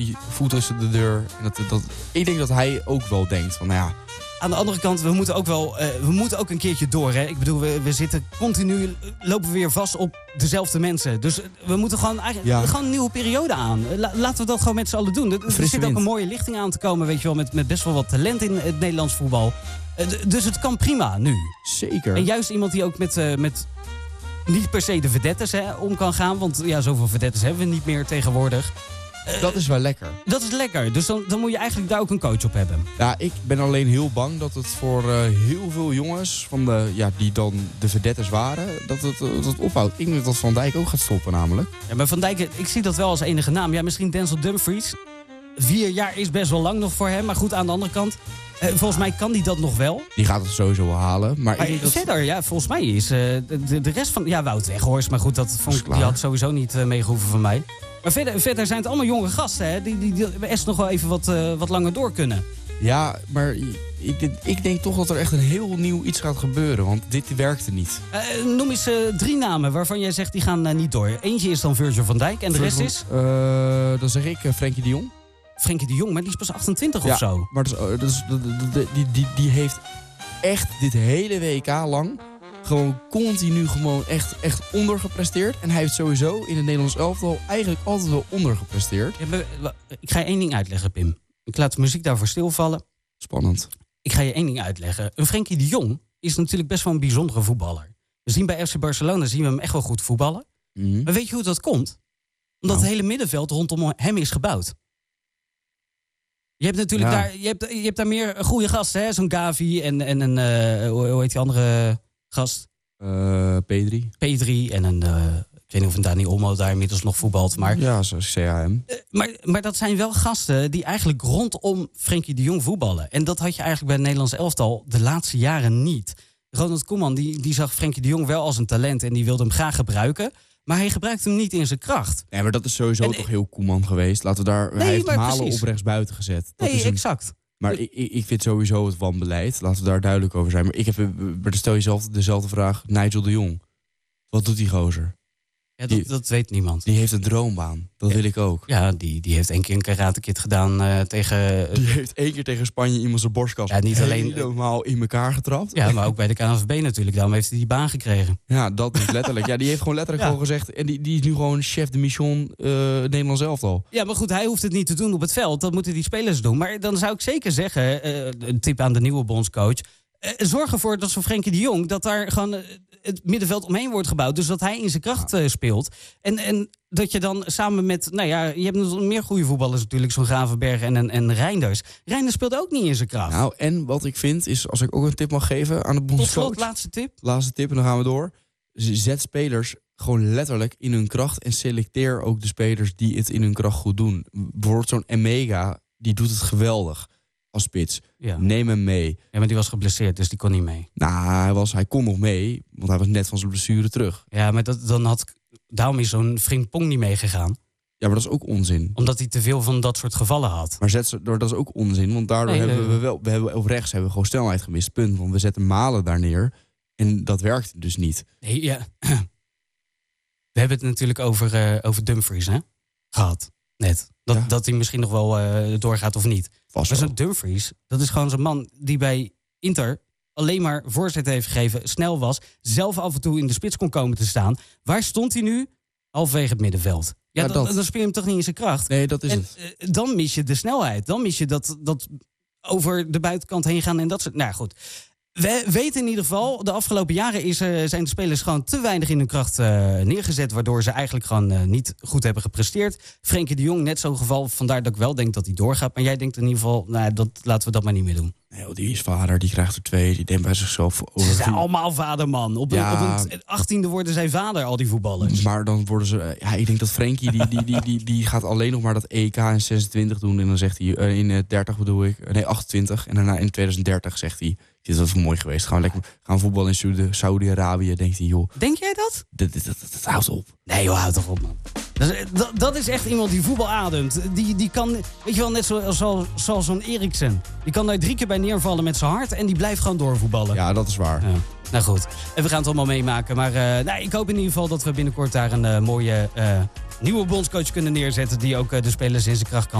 die voet tussen de deur. En ik denk dat hij ook wel denkt van, nou ja... Aan de andere kant, we moeten ook een keertje door. Hè? Ik bedoel, we zitten continu, lopen we weer vast op dezelfde mensen. Dus we moeten gewoon een nieuwe periode aan. Laten we dat gewoon met z'n allen doen. Er zit ook een mooie lichting aan te komen, weet je wel, met best wel wat talent in het Nederlands voetbal. Dus het kan prima nu. Zeker. En juist iemand die ook met niet per se de vedettes om kan gaan. Want ja, zoveel vedettes hebben we niet meer tegenwoordig. Dat is wel lekker. Dat is lekker. Dus dan moet je eigenlijk daar ook een coach op hebben. Ja, ik ben alleen heel bang dat het voor heel veel jongens die dan de vedettes waren, dat het ophoudt. Ik denk dat Van Dijk ook gaat stoppen namelijk. Ja, maar Van Dijk, ik zie dat wel als enige naam. Ja, misschien Denzel Dumfries. 4 jaar is best wel lang nog voor hem. Maar goed, aan de andere kant, volgens mij kan hij dat nog wel. Die gaat het sowieso wel halen. Maar verder, ja, volgens mij is de rest van... Ja, Wout Weghorst, maar goed, die had sowieso niet meegehoeven van mij. Maar verder zijn het allemaal jonge gasten, hè, die best nog wel even wat langer door kunnen. Ja, maar ik denk toch dat er echt een heel nieuw iets gaat gebeuren. Want dit werkte niet. Noem eens 3 namen waarvan jij zegt die gaan niet door. Eentje is dan Virgil van Dijk en de rest is? Dan zeg ik Frenkie de Jong. Frenkie de Jong, maar die is pas 28 of zo. Maar die heeft echt dit hele WK lang... gewoon continu echt ondergepresteerd. En hij heeft sowieso in het Nederlands elftal eigenlijk altijd wel ondergepresteerd. Ja, ik ga je 1 ding uitleggen, Pim. Ik laat de muziek daarvoor stilvallen. Spannend. Ik ga je 1 ding uitleggen. Een Frenkie de Jong is natuurlijk best wel een bijzondere voetballer. We zien bij FC Barcelona hem echt wel goed voetballen. Mm. Maar weet je hoe dat komt? Omdat het hele middenveld rondom hem is gebouwd. Je hebt natuurlijk daar, je hebt daar meer goede gasten, hè? Zo'n Gavi en een hoe heet die andere gast? Pedri en een ik weet niet of een Dani Olmo daar inmiddels nog voetbalt, maar ja, zoals CAM. Maar dat zijn wel gasten die eigenlijk rondom Frenkie de Jong voetballen. En dat had je eigenlijk bij het Nederlands elftal de laatste jaren niet. Ronald Koeman die zag Frenkie de Jong wel als een talent en die wilde hem graag gebruiken. Maar hij gebruikt hem niet in zijn kracht. Nee, maar dat is sowieso toch heel Koeman geweest. Laten we daar. Hij heeft Malen op rechtsbuiten gezet. Dat is exact. Maar ik vind sowieso het wanbeleid. Laten we daar duidelijk over zijn. Maar stel jezelf dezelfde vraag. Nigel de Jong. Wat doet die gozer? Ja, dat weet niemand. Die heeft een droombaan. Dat wil ik ook. Ja, die heeft 1 keer een karatekid gedaan tegen... Die heeft 1 keer tegen Spanje iemand zijn borstkas helemaal in elkaar getrapt. Ja, maar ook bij de KNVB natuurlijk. Daarom heeft hij die baan gekregen. Ja, dat is letterlijk. Ja, die heeft gewoon letterlijk gewoon gezegd... En die is nu gewoon chef de mission Nederlands elftal. Ja, maar goed, hij hoeft het niet te doen op het veld. Dat moeten die spelers doen. Maar dan zou ik zeker zeggen... een tip aan de nieuwe bondscoach... zorg ervoor dat zo'n Frenkie de Jong... dat daar gewoon het middenveld omheen wordt gebouwd. Dus dat hij in zijn kracht speelt. En dat je dan samen met... Nou ja, je hebt nog meer goede voetballers natuurlijk. Zo'n Gravenberg en Reinders. Reinders speelt ook niet in zijn kracht. Nou, en wat ik vind is... Als ik ook een tip mag geven aan de bondscoach... Tot slot, laatste tip. Laatste tip en dan gaan we door. Zet spelers gewoon letterlijk in hun kracht. En selecteer ook de spelers die het in hun kracht goed doen. Bijvoorbeeld zo'n Emega, die doet het geweldig. Als spits. Ja. Neem hem mee. Ja, maar die was geblesseerd, dus die kon niet mee. Nou, hij kon nog mee, want hij was net van zijn blessure terug. Ja, maar daarom is zo'n Frimpong niet meegegaan. Ja, maar dat is ook onzin. Omdat hij te veel van dat soort gevallen had. Maar dat is ook onzin, want daardoor hebben we op rechts hebben we gewoon snelheid gemist. Punt, want we zetten Malen daar neer. En dat werkt dus niet. Nee, ja. We hebben het natuurlijk over Dumfries, hè? Gehad, net. Dat hij misschien nog wel doorgaat of niet. Maar zo'n Dumfries, dat is gewoon zo'n man die bij Inter alleen maar voorzet heeft gegeven, snel was, zelf af en toe in de spits kon komen te staan. Waar stond hij nu? Halfwege het middenveld. Ja, dan speel je hem toch niet in zijn kracht. Nee, dat is het. Dan mis je de snelheid. Dan mis je dat over de buitenkant heen gaan en dat soort... Nou goed. We weten in ieder geval, de afgelopen jaren zijn de spelers gewoon te weinig in hun kracht neergezet, waardoor ze eigenlijk gewoon niet goed hebben gepresteerd. Frenkie de Jong, net zo'n geval, vandaar dat ik wel denk dat hij doorgaat. Maar jij denkt in ieder geval, laten we dat maar niet meer doen. Nee, die is vader, die krijgt er 2, die denkt bij zichzelf over. Ze zijn allemaal vader, man. Op een 18e worden zij vader, al die voetballers. Maar dan worden ze... Ja, ik denk dat Frenkie, die gaat alleen nog maar dat EK in 26 doen. En dan zegt hij, in 30 bedoel ik, nee 28. En daarna in 2030 zegt hij... Dit was mooi geweest. Gaan voetballen in Saudi-Arabië. Denkt hij, joh. Denk jij dat? Dat houdt op. Nee joh, houd toch op, man. Dat is echt iemand die voetbal ademt. Die kan, weet je wel, net zoals zo'n Eriksen. Die kan daar 3 keer bij neervallen met zijn hart. En die blijft gewoon doorvoetballen. Ja, dat is waar. Ja. Nou goed, en we gaan het allemaal meemaken. Maar ik hoop in ieder geval dat we binnenkort daar een mooie nieuwe bondscoach kunnen neerzetten. Die ook de spelers in zijn kracht kan